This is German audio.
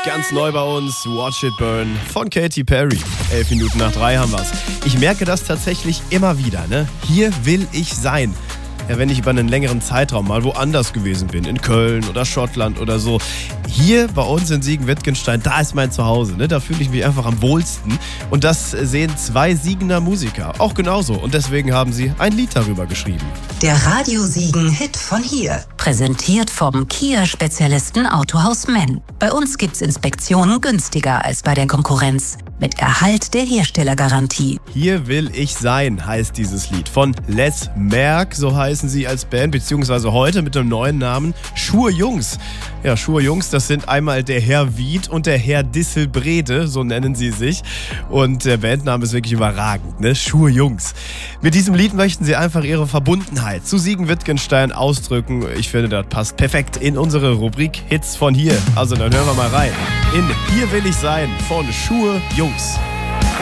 Ganz neu bei uns, Watch It Burn von Katy Perry. 11 Minuten nach 3 haben wir's. Ich merke das tatsächlich immer wieder, ne? Hier will ich sein. Ja, wenn ich über einen längeren Zeitraum mal woanders gewesen bin, in Köln oder Schottland oder so. Hier bei uns in Siegen-Wittgenstein, da ist mein Zuhause, ne? Da fühle ich mich einfach am wohlsten. Und das sehen 2 Siegener Musiker auch genauso. Und deswegen haben sie ein Lied darüber geschrieben. Der Radio Siegen-Hit von hier. Präsentiert vom Kia-Spezialisten Autohaus Menn. Bei uns gibt's Inspektionen günstiger als bei der Konkurrenz. Mit Erhalt der Herstellergarantie. Hier will ich sein, heißt dieses Lied. Von Les Merck, so heißen sie als Band, beziehungsweise heute mit dem neuen Namen Schur Jungs. Ja, Schur Jungs, das sind einmal der Herr Wied und der Herr Disselbrede, so nennen sie sich. Und der Bandname ist wirklich überragend, ne? Schur Jungs. Mit diesem Lied möchten sie einfach ihre Verbundenheit zu Siegen-Wittgenstein ausdrücken. Ich finde, das passt perfekt in unsere Rubrik Hits von hier. Also dann hören wir mal rein in Hier will ich sein von Schur Jungs.